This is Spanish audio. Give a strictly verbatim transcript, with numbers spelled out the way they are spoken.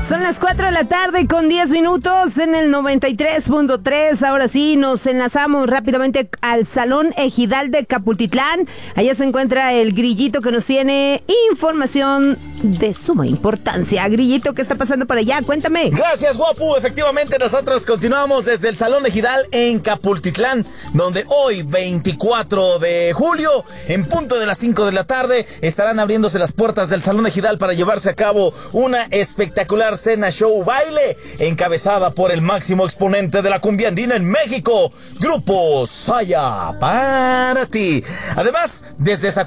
Son las cuatro de la tarde con diez minutos en el noventa y tres punto tres. Ahora sí, nos enlazamos rápidamente al Salón Ejidal de Capultitlán. Allá se encuentra el Grillito que nos tiene información de suma importancia. Grillito, ¿qué está pasando por allá? Cuéntame. Gracias, Guapu. Efectivamente, nosotros continuamos desde el Salón Ejidal en Capultitlán, donde hoy, veinticuatro de julio, en punto de las cinco de la tarde, estarán abriéndose las puertas del Salón Ejidal para llevarse a cabo una espectacular cena show baile encabezada por el máximo exponente de la cumbia andina en México, Grupo Saya para ti. Además, desde